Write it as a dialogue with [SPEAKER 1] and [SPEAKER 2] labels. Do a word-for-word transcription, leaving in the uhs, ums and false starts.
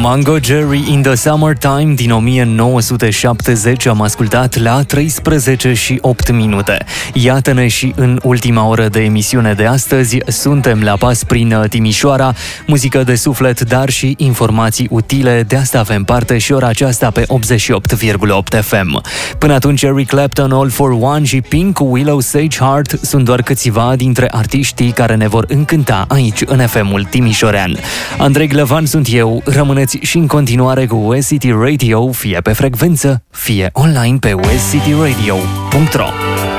[SPEAKER 1] Mango Jerry in the Summertime din o mie nouă sute șaptezeci am ascultat la treisprezece și opt minute. Iată-ne și în ultima oră de emisiune de astăzi. Suntem la pas prin Timișoara, muzică de suflet, dar și informații utile. De asta avem parte și ora aceasta pe optzeci și opt virgulă opt F M. Până atunci, Eric Clapton, All for One și Pink, Willow Sage Heart sunt doar câțiva dintre artiștii care ne vor încânta aici în F M-ul timișorean. Andrei Glăvan sunt eu. Rămâneți și în continuare cu West City Radio, fie pe frecvență, fie online pe west city radio punct ro.